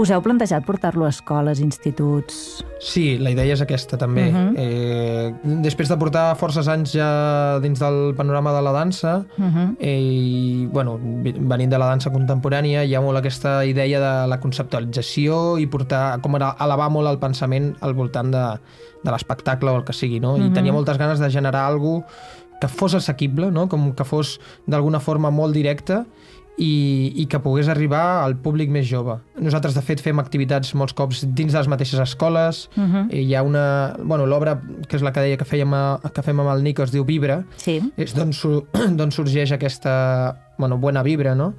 Us heu plantejat portar-lo a escoles, instituts? Sí, la idea és aquesta també. Després de portar forces anys ja dins del panorama de la dansa, i venint de la dansa contemporània, hi ha molt aquesta idea de la conceptualització i portar, com elevar molt el pensament al voltant de l'espectacle o el que sigui, no? I tenia moltes ganes de generar alguna cosa que fos assequible, no? Com que fos d'alguna forma molt directa i que pogués arribar al públic més jove. Nosaltres, de fet, fem activitats molts cops dins de les mateixes escoles. Hi ha l'obra, que és la que deia que fem amb el Nico, es diu Vibra. Sí. És d'on sorgeix aquesta bona vibra, no?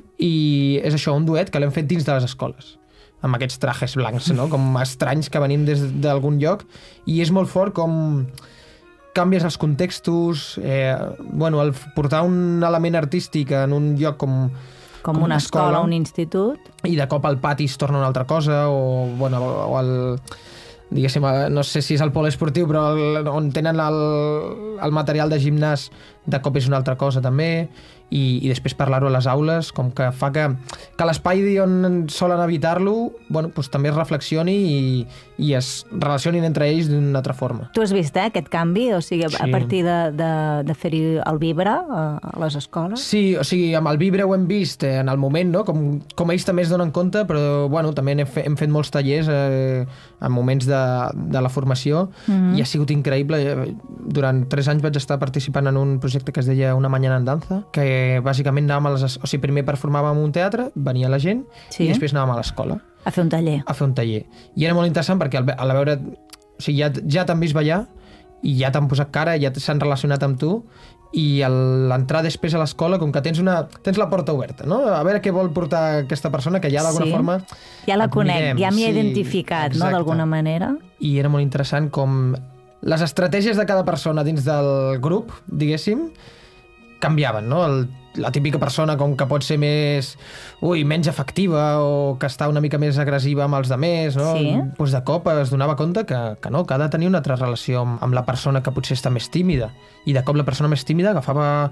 I és això, un duet que l'hem fet dins de les escoles, amb aquests trajes blancs, no? Com estranys que venim des d'algun lloc, i és molt fort com canvies els contextos, el portar un element artístic en un lloc com una escola, un institut, i de cop al pati es torna una altra cosa, o el, diguéssim, no sé si és el poliesportiu, però on tenen el material de gimnàs de cop és una altra cosa també, i després parlar-ho a les aules, com que fa que l'espai on solen evitar-lo també es reflexioni i es relacionin entre ells d'una altra forma. Tu has vist aquest canvi? O sigui, a partir de fer-hi el Vibra a les escoles? Sí, o sigui, amb el Vibra ho hem vist en el moment, no? Com ells també es donen compte, però també hem fet molts tallers en moments de la formació, i ha sigut increïble. Durant 3 anys vaig estar participant en un projecte que es deia Una mañana en danza, que bàsicament anàvem primer performàvem en un teatre, venia la gent, i després anàvem a l'escola. A fer un taller. A fer un taller. I era molt interessant perquè al veure... O sigui, ja t'han vist ballar, i ja t'han posat cara, ja s'han relacionat amb tu, i l'entrar després a l'escola, com que tens la porta oberta, no? A veure què vol portar aquesta persona, que ja d'alguna forma... Ja la conec, ja m'hi he identificat, no?, d'alguna manera. I era molt interessant com les estratègies de cada persona dins del grup, diguéssim, canviaven, no? La típica persona com que pot ser menys efectiva, o que està una mica més agressiva amb els altres, no? Doncs de cop es donava compte que no, que ha de tenir una altra relació amb la persona que potser està més tímida. I de cop la persona més tímida agafava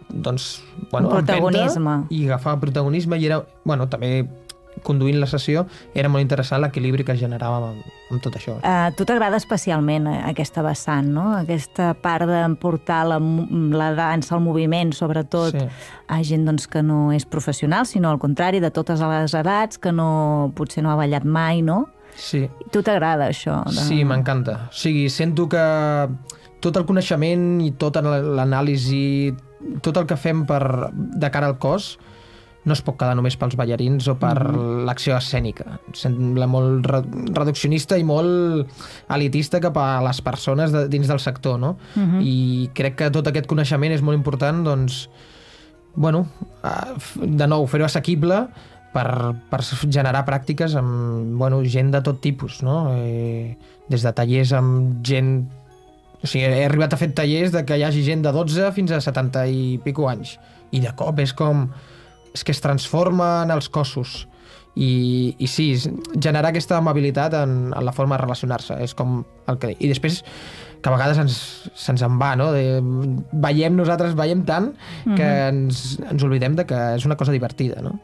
protagonisme. I agafava protagonisme, i era, també conduint la sessió, era molt interessant l'equilibri que generàvem amb tot això. A tu t'agrada especialment aquesta vessant, no? Aquesta part d'emportar la dansa, el moviment, sobretot, a gent que no és professional, sinó al contrari, de totes les edats, que potser no ha ballat mai, no? Sí. Tu t'agrada això? Sí, m'encanta. O sigui, sento que tot el coneixement i tota l'anàlisi, tot el que fem de cara al cos, no es pot quedar només pels ballarins o per l'acció escènica. Sembla molt reduccionista i molt elitista cap a les persones dins del sector, no? I crec que tot aquest coneixement és molt important, de nou, fer-ho assequible per generar pràctiques amb gent de tot tipus, no? Des de tallers amb gent... O sigui, he arribat a fer tallers que hi hagi gent de 12 fins a 70 i pico anys. I de cop és com... és que es transformen els cossos, i sí, generar aquesta amabilitat en la forma de relacionar-se, és com el que dic. I després, que a vegades se'ns en va, no? Nosaltres veiem tant que ens oblidem de que és una cosa divertida, no?